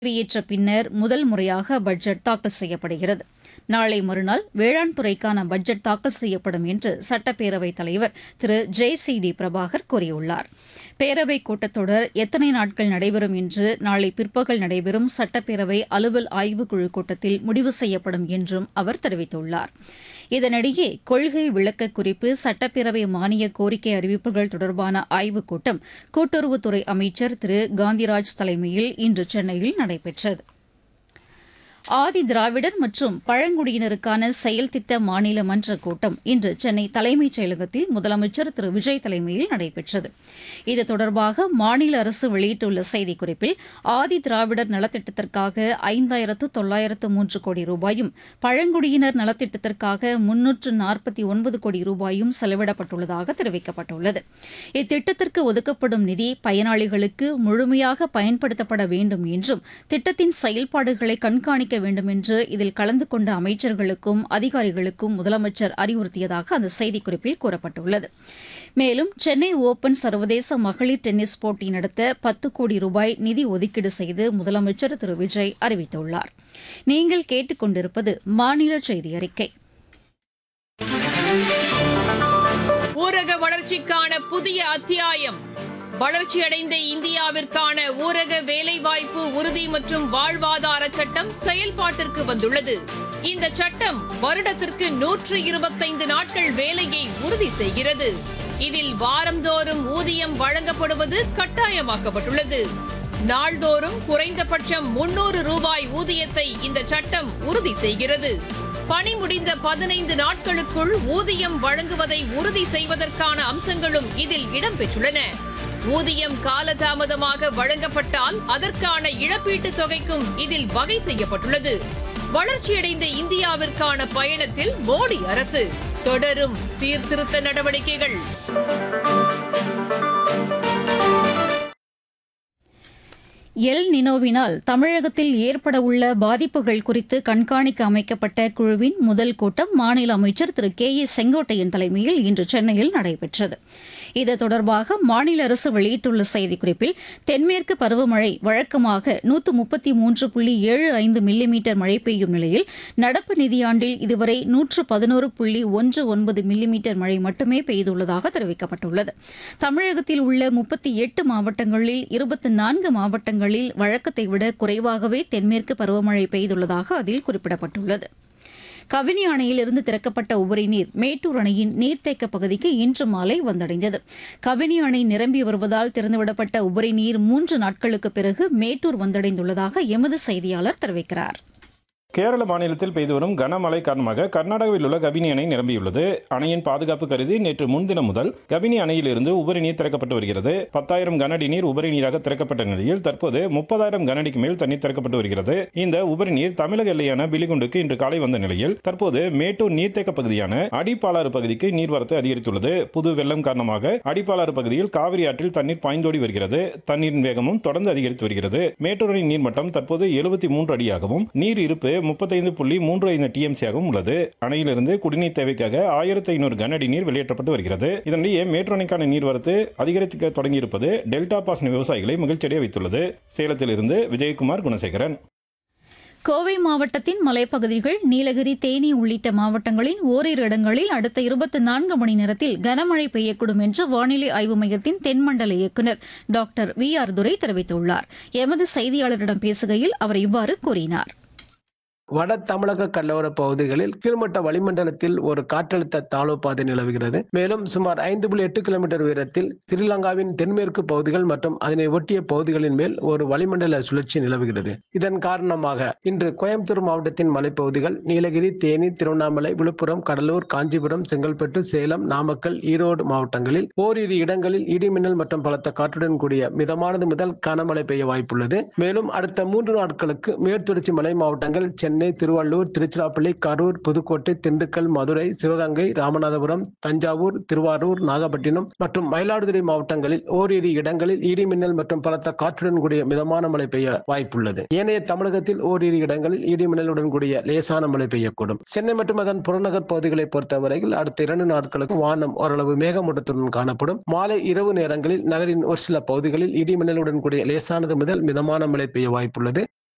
பதவியேற்ற பின்னர் முதல் முறையாக பட்ஜெட் தாக்கல் செய்யப்படுகிறது. நாளை மறுநாள் வேளாண் துறைக்கான பட்ஜெட் தாக்கல் செய்யப்படும் என்று சட்டப்பேரவைத் தலைவர் திரு ஜே.சி.டி. பிரபாகர் கூறியுள்ளார். பேரவைக் கூட்டத்தொடர் எத்தனை நாட்கள் நடைபெறும் என்று நாளை பிற்பகல் நடைபெறும் சட்டப்பேரவை அலுவல் ஆய்வுக்குழு கூட்டத்தில் முடிவு செய்யப்படும் என்றும் அவர் தெரிவித்துள்ளார். இதனிடையே கொள்கை விளக்க குறிப்பு, சட்டப்பேரவை மானிய கோரிக்கை அறிவிப்புகள் தொடர்பான ஆய்வுக் கூட்டம் கூட்டுறவுத்துறை அமைச்சர் திரு காந்திராஜ் தலைமையில் இன்று சென்னையில் நடைபெற்றது. ஆதி திராவிடர் மற்றும் பழங்குடியினருக்கான செயல் திட்ட மாநில மன்ற கூட்டம் இன்று சென்னை தலைமைச் செயலகத்தில் முதலமைச்சர் திரு விஜய் தலைமையில் நடைபெற்றது. இது தொடர்பாக மாநில அரசு வெளியிட்டுள்ள செய்திக்குறிப்பில் ஆதி திராவிடர் நலத்திட்டத்திற்காக 5,903 கோடி ரூபாயும், பழங்குடியினர் நலத்திட்டத்திற்காக 349 கோடி ரூபாயும் செலவிடப்பட்டுள்ளதாக தெரிவிக்கப்பட்டுள்ளது. இத்திட்டத்திற்கு ஒதுக்கப்படும் நிதி பயனாளிகளுக்கு முழுமையாக பயன்படுத்தப்பட வேண்டும் என்றும் திட்டத்தின் செயல்பாடுகளை கண்காணிக்க வேண்டும் என்று இதில் கலந்து கொண்ட அமைச்சர்களுக்கும் அதிகாரிகளுக்கும் முதலமைச்சர் அறிவுறுத்தியதாக அந்த செய்திக்குறிப்பில் கூறப்பட்டுள்ளது. மேலும் சென்னை ஓபன் சர்வதேச மகளிர் டென்னிஸ் போட்டி நடத்த 10 கோடி ரூபாய் நிதி ஒதுக்கீடு செய்து முதலமைச்சர் திரு விஜய் அறிவித்துள்ளார். நீங்கள் கேட்டுக் கொண்டிருப்பது மாநில செய்தி அறிக்கை. ஊரக வளர்ச்சிக்கான புதிய அத்தியாயம். வளர்ச்சியடைந்த இந்தியாவிற்கான ஊரக வேலைவாய்ப்பு உறுதி மற்றும் வாழ்வாதார சட்டம் செயல்பாட்டிற்கு வந்துள்ளது. இந்த சட்டம் வருடத்திற்கு 125 நாட்கள் வேலையை உறுதி செய்கிறது. இதில் வாரந்தோறும் ஊதியம் வழங்கப்படுவது கட்டாயமாக்கப்பட்டுள்ளது. நாள்தோறும் குறைந்தபட்சம் 300 ரூபாய் ஊதியத்தை இந்த சட்டம் உறுதி செய்கிறது. பணி முடிந்த 15 நாட்களுக்குள் ஊதியம் வழங்குவதை உறுதி செய்வதற்கான அம்சங்களும் இதில் இடம்பெற்றுள்ளன. ஊதியம் காலதாமதமாக வழங்கப்பட்டால் அதற்கான இழப்பீட்டுத் தொகைக்கும் இதில் வகை செய்யப்பட்டுள்ளது. வளர்ச்சியடைந்த இந்தியாவிற்கான பயணத்தில் மோடி அரசு தொடரும் சீர்திருத்த நடவடிக்கைகள். எல் நினோவினால் தமிழகத்தில் ஏற்படவுள்ள பாதிப்புகள் குறித்து கண்காணிக்க அமைக்கப்பட்ட குழுவின் முதல் கூட்டம் மாநில அமைச்சர் திரு கே.ஏ. செங்கோட்டையன் தலைமையில் இன்று சென்னையில் நடைபெற்றது. இது தொடர்பாக மாநில அரசு வெளியிட்டுள்ள செய்திக்குறிப்பில், தென்மேற்கு பருவமழை வழக்கமாக 133.75 மில்லிமீட்டர் மழை பெய்யும் நிலையில் நடப்பு நிதியாண்டில் இதுவரை 111.19 மில்லிமீட்டர் மழை மட்டுமே பெய்துள்ளதாக தெரிவிக்கப்பட்டுள்ளது. தமிழகத்தில் உள்ள 38 மாவட்டங்களில் 24 மாவட்டங்களில் வழக்கத்தை விட குறைவாகவே தென்மேற்கு பருவமழை பெய்துள்ளதாக அதில் குறிப்பிடப்பட்டுள்ளது. கபினி அணையிலிருந்து திறக்கப்பட்ட உபரி நீர் மேட்டூர் அணையின் நீர்த்தேக்க பகுதிக்கு இன்று மாலை வந்தடைந்தது. கபினி அணை நிரம்பி வருவதால் திறந்துவிடப்பட்ட உபரி நீர் 3 நாட்களுக்கு பிறகு மேட்டூர் வந்தடைந்துள்ளதாக எமது செய்தியாளர் தெரிவிக்கிறார். கேரள மாநிலத்தில் பெய்து வரும் கனமழை காரணமாக கர்நாடகாவில் உள்ள கபினி அணை நிரம்பியுள்ளது. அணையின் பாதுகாப்பு கருதி நேற்று முன்தினம் முதல் கபினி அணையிலிருந்து உபரி நீர் திறக்கப்பட்டு வருகிறது. 10,000 கனஅடி நீர் உபரி நீராக திறக்கப்பட்ட நிலையில் தற்போது 30,000 கனஅடிக்கு மேல் தண்ணீர் திறக்கப்பட்டு வருகிறது. இந்த உபரி நீர் தமிழக எல்லையான பிலிகுண்டுக்கு இன்று காலை வந்த நிலையில் தற்போது மேட்டூர் நீர்த்தேக்க பகுதியான அடிப்பாலாறு பகுதிக்கு நீர்வரத்து அதிகரித்துள்ளது. புது வெள்ளம் காரணமாக அடிப்பாலாறு பகுதியில் காவிரி ஆற்றில் தண்ணீர் பாய்ந்தோடி வருகிறது. தண்ணீரின் வேகமும் தொடர்ந்து அதிகரித்து வருகிறது. மேட்டூர் அணை நீர்மட்டம் தற்போது 73 அடியாகவும் நீர் இருப்பு 35.35 டிஎம்சியாகவும் உள்ளது. அணையிலிருந்து குடிநீர் தேவைக்காக 1,500 கனஅடி நீர் வெளியேற்றப்பட்டு வருகிறது. இதனிடையே மேட்டூர் அணைக்கான நீர்வரத்து அதிகரிக்க தொடங்கியிருப்பது டெல்டா பாசன விவசாயிகளை மகிழ்ச்சியடைய வைத்துள்ளது. சேலத்திலிருந்து விஜயகுமார் குணசேகரன். கோவை மாவட்டத்தின் மலைப்பகுதிகள், நீலகிரி, தேனி உள்ளிட்ட மாவட்டங்களின் ஓரிரு இடங்களில் அடுத்த 24 மணி நேரத்தில் கனமழை பெய்யக்கூடும் என்று வானிலை ஆய்வு மையத்தின் தென்மண்டல இயக்குநர் டாக்டர் வி.ஆர். துரை தெரிவித்துள்ளார். எமது செய்தியாளரிடம் பேசுகையில் அவர் இவ்வாறு கூறினார். வட தமிழக கடலோர பகுதிகளில் கீழ்மட்ட வளிமண்டலத்தில் ஒரு காற்றழுத்த தாழ்வு பாதை நிலவுகிறது. மேலும் சுமார் 5.8 கிலோமீட்டர் உயரத்தில் ஸ்ரீலங்காவின் தென்மேற்கு பகுதிகள் மற்றும் அதனை ஒட்டிய பகுதிகளின் மேல் ஒரு வளிமண்டல சுழற்சி நிலவுகிறது. இதன் காரணமாக இன்று கோயம்புத்தூர் மாவட்டத்தின் மலைப்பகுதிகள், நீலகிரி, தேனி, திருவண்ணாமலை, விழுப்புரம், கடலூர், காஞ்சிபுரம், செங்கல்பட்டு, சேலம், நாமக்கல், ஈரோடு மாவட்டங்களில் ஓரிரு இடங்களில் இடிமின்னல் மற்றும் பலத்த காற்றுடன் கூடிய மிதமானது முதல் கனமழை பெய்ய வாய்ப்புள்ளது. மேலும் அடுத்த 3 நாட்களுக்கு மேற்குத்தொடர்ச்சி மலை மாவட்டங்கள், சென்னை, திருவள்ளூர், திருச்சிராப்பள்ளி, கரூர், புதுக்கோட்டை, திண்டுக்கல், மதுரை, சிவகங்கை, ராமநாதபுரம், தஞ்சாவூர், திருவாரூர், நாகப்பட்டினம் மற்றும் மயிலாடுதுறை மாவட்டங்களில் ஓரிரு இடங்களில் இடிமின்னல் மற்றும் பலத்த காற்றுடன் கூடிய மிதமான மழை பெய்ய வாய்ப்புள்ளது. ஏனைய தமிழகத்தில் ஓரிரு இடங்களில் இடிமின்னலுடன் கூடிய லேசான மழை பெய்யக்கூடும். சென்னை மற்றும் அதன் புறநகர் பகுதிகளை பொறுத்தவரையில் அடுத்த 2 நாட்களுக்கு வானம் ஓரளவு மேகமூட்டத்துடன் காணப்படும். மாலை இரவு நேரங்களில் நகரின் ஒரு சில பகுதிகளில் இடிமின்னலுடன் கூடிய லேசானது முதல் மிதமான மழை பெய்ய வாய்ப்புள்ளது.